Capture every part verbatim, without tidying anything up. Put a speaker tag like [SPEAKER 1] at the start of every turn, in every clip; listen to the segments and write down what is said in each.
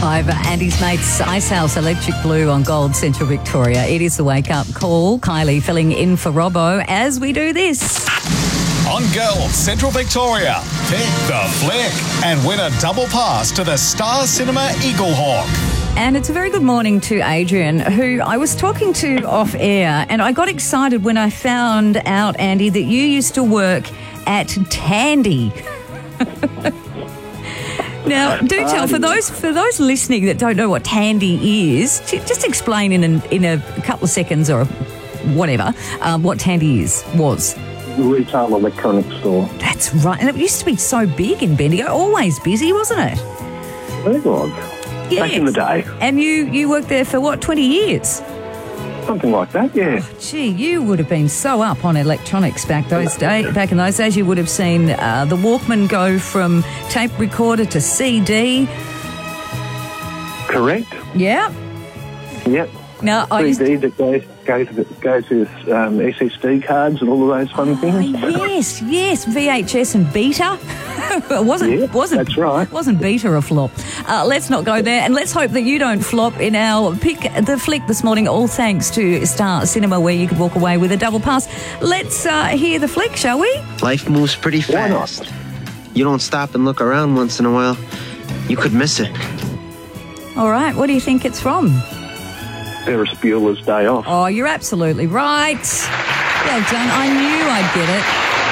[SPEAKER 1] five, Andy's Mates, Ice House, Electric Blue on Gold, Central Victoria. It is the wake-up call. Kylie filling in for Robbo as we do this.
[SPEAKER 2] On Gold, Central Victoria, pick the flick and win a double pass to the Star Cinema Eagle Hawk.
[SPEAKER 1] And it's a very good morning to Adrian, who I was talking to off air, and I got excited when I found out, Andy, that you used to work at Tandy. Now, do tell, for those for those listening that don't know what Tandy is, just explain in a, in a couple of seconds or whatever um, what Tandy is, was.
[SPEAKER 3] Retail electronics store.
[SPEAKER 1] That's right. And it used to be so big in Bendigo, always busy, wasn't it?
[SPEAKER 3] It was.
[SPEAKER 1] Yes.
[SPEAKER 3] Back in the day.
[SPEAKER 1] And you, you worked there for, what, twenty years?
[SPEAKER 3] Something like that, yeah.
[SPEAKER 1] Oh, gee, you would have been so up on electronics back those day, back in those days. You would have seen uh, the Walkman go from tape recorder to C D.
[SPEAKER 3] Correct.
[SPEAKER 1] Yeah.
[SPEAKER 3] Yep.
[SPEAKER 1] Now, I used
[SPEAKER 3] C D that goes, goes, goes with um, S S D cards and all of those fun things.
[SPEAKER 1] Oh, yes, yes, V H S and Beta. it wasn't,
[SPEAKER 3] Yeah,
[SPEAKER 1] wasn't,
[SPEAKER 3] that's right.
[SPEAKER 1] Wasn't Beta a flop? Uh, let's not go there, and let's hope that you don't flop in our Pick the Flick this morning, all thanks to Star Cinema, where you could walk away with a double pass. Let's uh, hear the flick, shall we?
[SPEAKER 4] Life moves pretty
[SPEAKER 3] Why not?
[SPEAKER 4] fast. You don't stop and look around once in a while, you could miss it.
[SPEAKER 1] All right, what do you think it's from?
[SPEAKER 3] Ferris Bueller's Day Off.
[SPEAKER 1] Oh, you're absolutely right. Well done. I knew I'd get it.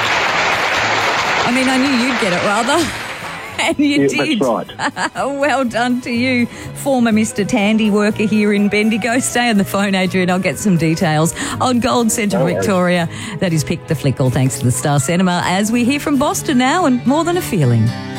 [SPEAKER 1] I mean, I knew you'd get it, rather. And you
[SPEAKER 3] Yeah,
[SPEAKER 1] did.
[SPEAKER 3] that's right.
[SPEAKER 1] Well done to you, former Mister Tandy worker here in Bendigo. Stay on the phone, Adrian. I'll get some details on Gold Central
[SPEAKER 3] No worries.
[SPEAKER 1] Victoria. That is Pick the Flick, all thanks to the Star Cinema, as we hear from Boston now and More Than a Feeling.